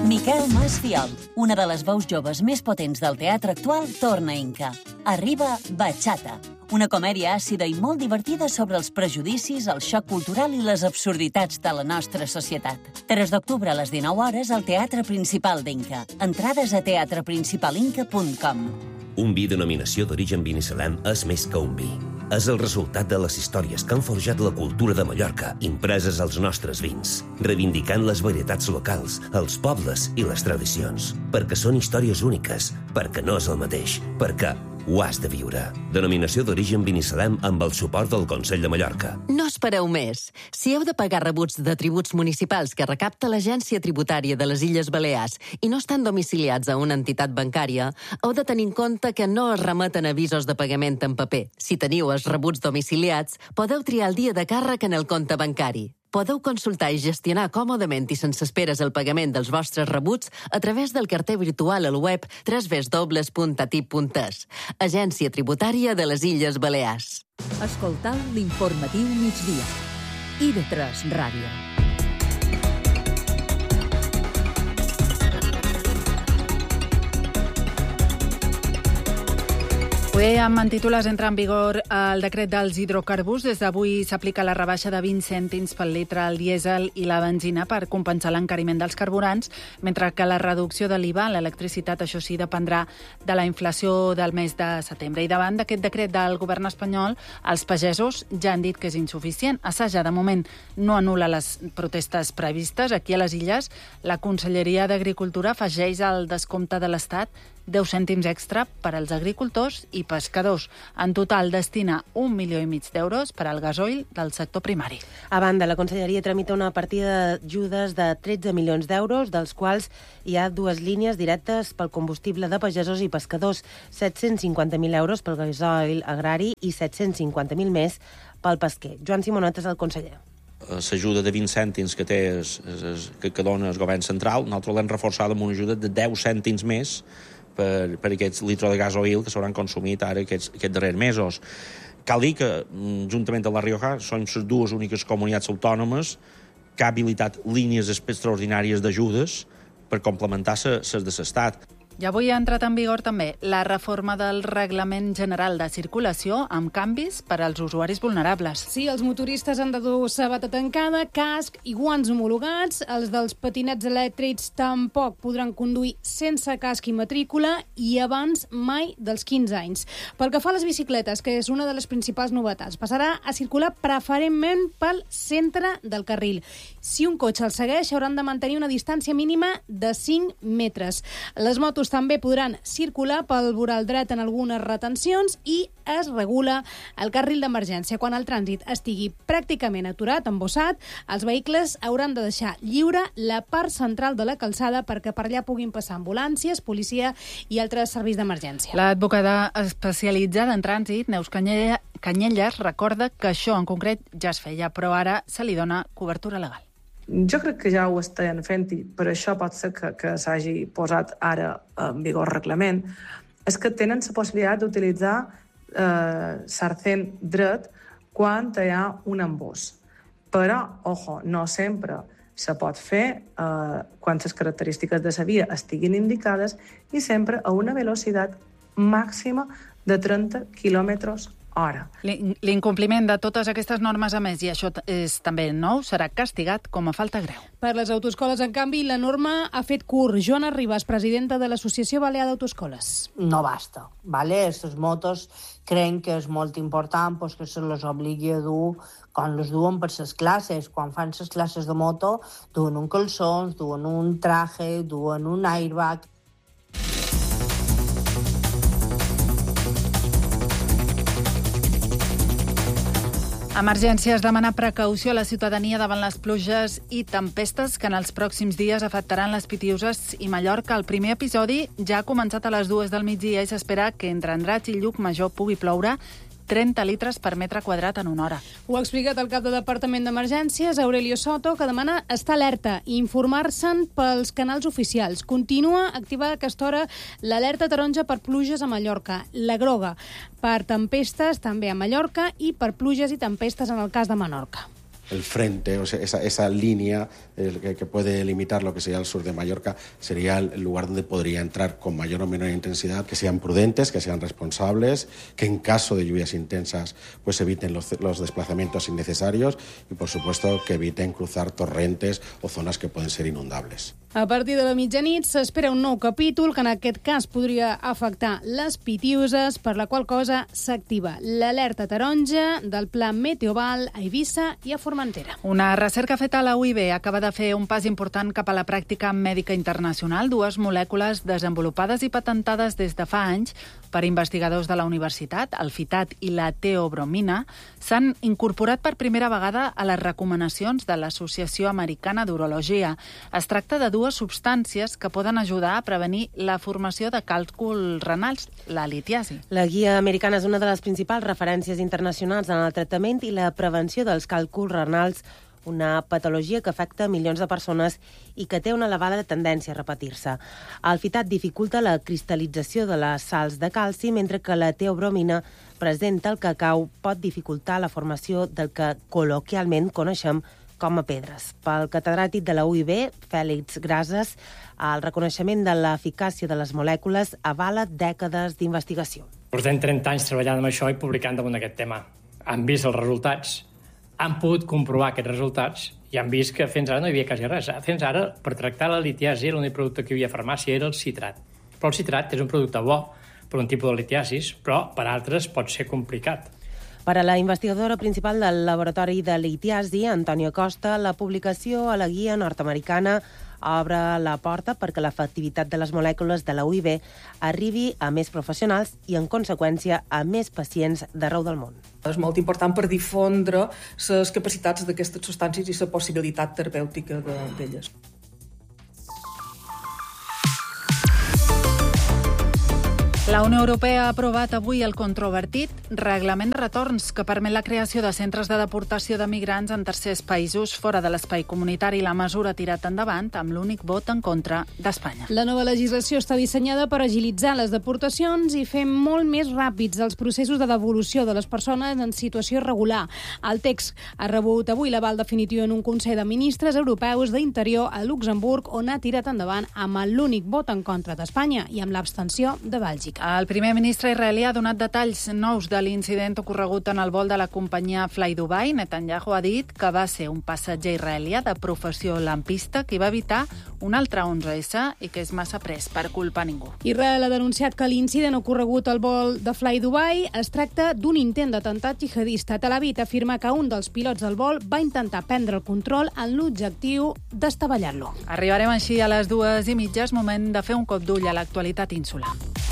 Miquel Mas Fiol, una de les veus joves més potents del teatre actual, torna a Inca. Arriba Bachata, una comèdia àcida i molt divertida sobre els prejudicis, el xoc cultural i les absurditats de la nostra societat. 3 d'octubre a les 19 hores al Teatre Principal d'Inca. Entrades a teatreprincipalinca.com. Un vi denominació d'origen vinicel·lem és més que un vi. És el resultat de les històries que han forjat la cultura de Mallorca, impreses als nostres vins, reivindicant les varietats locals, els pobles i les tradicions. Perquè són històries úniques, perquè no és el mateix, perquè ho has de viure. Denominació d'origen vinicel·lem amb el suport del Consell de Mallorca. No espereu més. Si heu de pagar rebuts de tributs municipals que recapta l'Agència Tributària de les Illes Balears i no estan domiciliats a una entitat bancària, heu de tenir en compte que no es remeten avisos de pagament en paper. Si teniu els rebuts domiciliats, podeu triar el dia de càrrec en el compte bancari. Podeu consultar i gestionar còmodament i sense esperes el pagament dels vostres rebuts a través del carter virtual al web www.atip.es. Agència Tributària de les Illes Balears. Escoltau l'informatiu migdia. IB3 Ràdio. Ho dèiem en titulars, entra en vigor el decret dels hidrocarburs. Des d'avui s'aplica la rebaixa de 20 cèntims pel litre al dièsel i la benzina per compensar l'encariment dels carburants, mentre que la reducció de l'IVA en l'electricitat, això sí, dependrà de la inflació del mes de setembre. I davant d'aquest decret del govern espanyol, els pagesos ja han dit que és insuficient. Assaja, de moment, no anul·la les protestes previstes. Aquí a les Illes, la Conselleria d'Agricultura afegeix al descompte de l'Estat 10 cèntims extra per als agricultors i pescadors. En total destina 1,5 milions d'euros per al gasoil del sector primari. A banda, la Conselleria tramita una partida d'ajudes de 13 milions d'euros, dels quals hi ha 2 línies directes pel combustible de pagesos i pescadors, 750.000 euros pel gasoil agrari i 750.000 més pel pesquer. Joan Simonet és el conseller. L'ajuda de 20 cèntims que que dona el govern central, nosaltres l'hem reforçada amb una ajuda de 10 cèntims més per aquests litres de gasoil que s'hauran consumit ara aquests darrers mesos. Cal dir que, juntament amb La Rioja, són les 2 úniques comunitats autònomes que ha habilitat línies extraordinàries d'ajudes per complementar les de l'Estat. I avui ha entrat en vigor també la reforma del Reglament General de Circulació amb canvis per als usuaris vulnerables. Sí, els motoristes han de dur sabata tancada, casc i guants homologats. Els dels patinets elèctrics tampoc podran conduir sense casc i matrícula i abans mai dels 15 anys. Pel que fa a les bicicletes, que és una de les principals novetats, passarà a circular preferentment pel centre del carril. Si un cotxe el segueix, hauran de mantenir una distància mínima de 5 metres. Les motos també podran circular pel voral dret en algunes retencions i es regula el carril d'emergència. Quan el trànsit estigui pràcticament aturat, embossat, els vehicles hauran de deixar lliure la part central de la calçada perquè per allà puguin passar ambulàncies, policia i altres serveis d'emergència. L'advocada especialitzada en trànsit, Neus Canyelles, recorda que això en concret ja es feia, però ara se li dona cobertura legal. Jo crec que ja ho estan fent i per això pot ser que s'hagi posat ara en vigor el reglament. És que tenen la possibilitat d'utilitzar sarcent dret quan hi ha un embús. Però, ojo, no sempre se pot fer quan les característiques de la via estiguin indicades i sempre a una velocitat màxima de 30 km/h. L'incompliment de totes aquestes normes, a més, i això és també nou, serà castigat com a falta greu. Per les autoescoles, en canvi, la norma ha fet curt. Joana Ribas, presidenta de l'Associació Balear d'Autoescoles. No basta, ¿vale? Estos motos creen que és molt important pues, que se los obligui a dur quan los duen per les classes. Quan fan les classes de moto, duen un calçons, duen un traje, duen un airbag. Emergències demana precaució a la ciutadania davant les pluges i tempestes que en els pròxims dies afectaran les Pitiüses i Mallorca. El primer episodi ja ha començat a les 2 del migdia i s'espera que entre Andratx i Llucmajor pugui ploure 30 litres per metre quadrat en una hora. Ho ha explicat el cap de Departament d'Emergències, Aurelio Soto, que demana estar alerta i informar-se'n pels canals oficials. Continua activada a aquesta hora l'alerta taronja per pluges a Mallorca, la groga per tempestes també a Mallorca i per pluges i tempestes en el cas de Menorca. el frente, o sea, esa línea que puede limitar lo que sería el sur de Mallorca, sería el lugar donde podría entrar con mayor o menor intensidad, que sean prudentes, que sean responsables, que en caso de lluvias intensas pues eviten los desplazamientos innecesarios y, por supuesto, que eviten cruzar torrentes o zonas que pueden ser inundables. A partir de la mitjanit s'espera un nou capítol que en aquest cas podria afectar les Pitiuses, per la qual cosa s'activa l'alerta taronja del Pla Meteoval a Eivissa i a Formentera. Una recerca feta a la UIB acaba de fer un pas important cap a la pràctica mèdica internacional. Dues molècules desenvolupades i patentades des de fa anys per investigadors de la universitat, el fitat i la teobromina, s'han incorporat per primera vegada a les recomanacions de l'Associació Americana d'Urologia. Es tracta de dues substàncies que poden ajudar a prevenir la formació de càlculs renals, la litiasi. La guia americana és una de les principals referències internacionals en el tractament i la prevenció dels càlculs renals, una patologia que afecta milions de persones i que té una elevada tendència a repetir-se. El fitat dificulta la cristal·lització de les sals de calci, mentre que la teobromina present al cacau pot dificultar la formació del que col·loquialment coneixem com a pedres. Pel catedràtic de la UIB, Fèlix Grases, el reconeixement de l'eficàcia de les molècules avala dècades d'investigació. Portem 30 anys treballant amb això i publicant damunt d'aquest tema. Han vist els resultats, han pogut comprovar aquests resultats i han vist que fins ara no hi havia quasi res. Fins ara, per tractar la litiasi, l'únic producte que hi havia a farmàcia era el citrat. Però el citrat és un producte bo per un tipus de litiasis, però per altres pot ser complicat. Per a la investigadora principal del laboratori de litiasi, Antonio Costa, la publicació a la guia nord-americana obre la porta perquè l'efectivitat de les molècules de la UIB arribi a més professionals i, en conseqüència, a més pacients d'arreu del món. És molt important per difondre les capacitats d'aquestes substàncies i la possibilitat terapèutica d'elles. La Unió Europea ha aprovat avui el controvertit Reglament de Retorns, que permet la creació de centres de deportació de migrants en tercers països fora de l'espai comunitari. La mesura ha tirat endavant amb l'únic vot en contra d'Espanya. La nova legislació està dissenyada per agilitzar les deportacions i fer molt més ràpids els processos de devolució de les persones en situació irregular. El text ha rebut avui l'aval definitiu en un Consell de Ministres Europeus d'Interior a Luxemburg, on ha tirat endavant amb l'únic vot en contra d'Espanya i amb l'abstenció de Bèlgica. El primer ministre israelià ha donat detalls nous de l'incident ocorregut en el vol de la companyia Fly Dubai. Netanyahu ha dit que va ser un passatger israelià de professió lampista que va evitar un altre 11S i que és massa pres per culpar ningú. Israel ha denunciat que l'incident ocorregut al vol de Fly Dubai es tracta d'un intent d'atemptat jihadista. Tel Aviv afirma que un dels pilots del vol va intentar prendre el control amb l'objectiu d'estavellar-lo. Arribarem així a les 2:30, moment de fer un cop d'ull a l'actualitat insular.